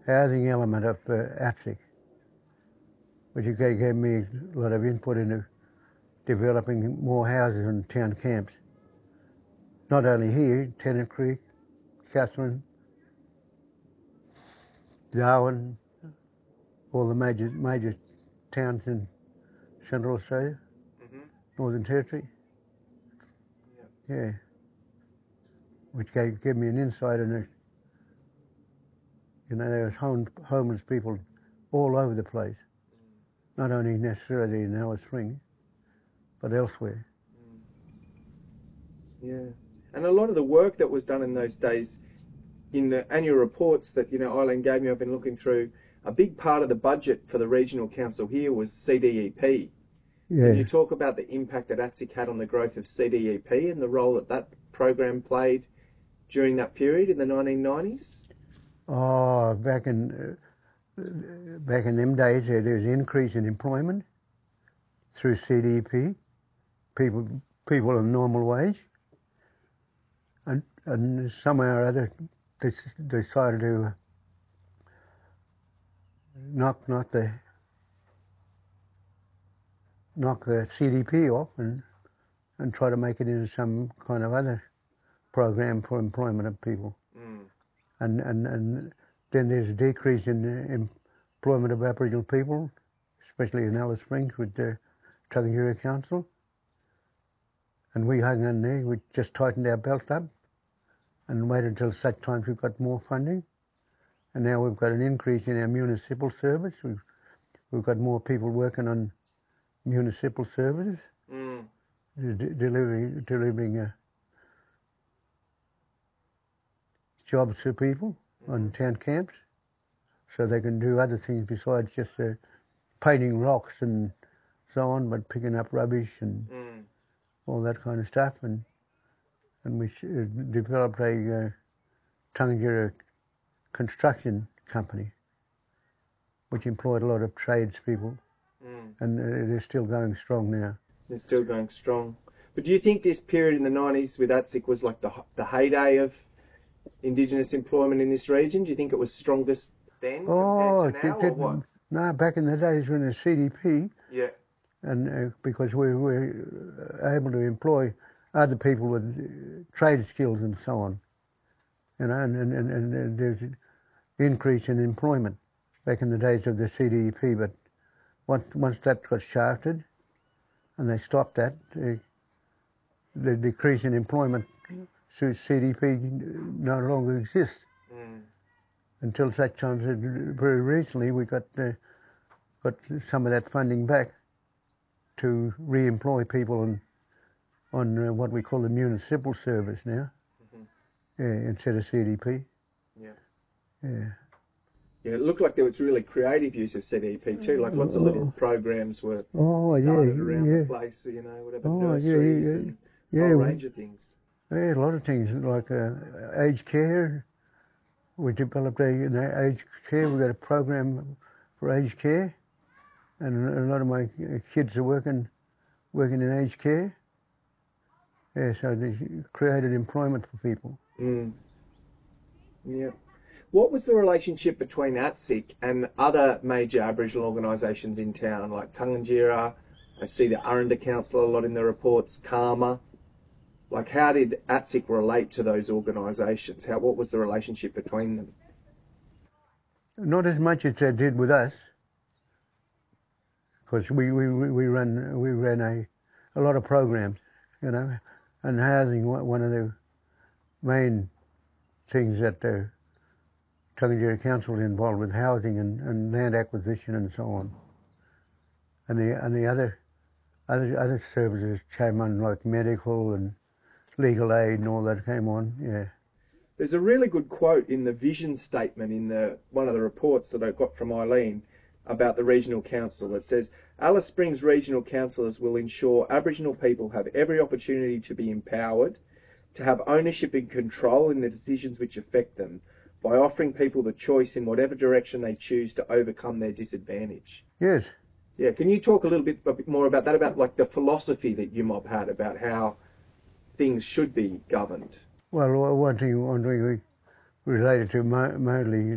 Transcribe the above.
housing element of ATSIC, which gave me a lot of input into developing more houses and town camps. Not only here, Tennant Creek, Katherine, Darwin, all the major towns in Central Australia, Northern Territory. Yeah, which gave me an insight into it. You know, there was homeless people all over the place, not only necessarily in Alice Springs, but elsewhere. Yeah, and a lot of the work that was done in those days, in the annual reports that, you know, Eileen gave me, I've been looking through, a big part of the budget for the regional council here was CDEP. Yeah. Can you talk about the impact that ATSIC had on the growth of CDEP and the role that that program played during that period in the 1990s? Oh, back in them days, there was an increase in employment through CDEP, people on normal wage, and somehow or other they decided to knock the CDP off and try to make it into some kind of other program for employment of people. And then there's a decrease in employment of Aboriginal people, especially in Alice Springs with the Tugganyurra Council. And we hung in there, we just tightened our belt up and waited until such times we've got more funding. And now we've got an increase in our municipal service. We've got more people working on municipal services, delivering jobs to people on town camps, so they can do other things besides just painting rocks and so on, but picking up rubbish and all that kind of stuff. And we developed a Tugganyurra construction company, which employed a lot of tradespeople, and they're still going strong now. They're still going strong. But do you think this period in the 90s with ATSIC was like the heyday of Indigenous employment in this region? Do you think it was strongest then compared to now, or what? No, back in the days when the CDP, yeah, and because we were able to employ other people with trade skills and so on, you know, and there's an increase in employment back in the days of the CDP. But once that got shafted and they stopped that, the decrease in employment through CDP no longer exists. Until such times, very recently, we got some of that funding back to re-employ people on what we call the municipal service now, instead of CDP. Yeah. Yeah. Yeah, it looked like there was really creative use of CDP too, like lots of little programs were started around the place, you know, whatever, nurseries and a whole range of things. Yeah, a lot of things, like aged care. We developed aged care. We got a program for aged care, and a lot of my kids are working in aged care. Yeah, so they created employment for people. Yeah. What was the relationship between ATSIC and other major Aboriginal organisations in town, like Tugganyurra? I see the Aranda Council a lot in the reports, Karma. Like, how did ATSIC relate to those organisations? What was the relationship between them? Not as much as they did with us, because we ran a lot of programs, you know, and housing one of the main things that the Tugganyurra Council is involved with, housing and land acquisition and so on. And the other services came on, like medical and legal aid and all that came on, yeah. There's a really good quote in the vision statement in one of the reports that I got from Eileen about the Regional Council. It says, Alice Springs Regional Councillors will ensure Aboriginal people have every opportunity to be empowered, to have ownership and control in the decisions which affect them, by offering people the choice in whatever direction they choose to overcome their disadvantage. Yes. Yeah, can you talk a bit more about that, about like the philosophy that UMOB had about how things should be governed? Well, one thing related to Motley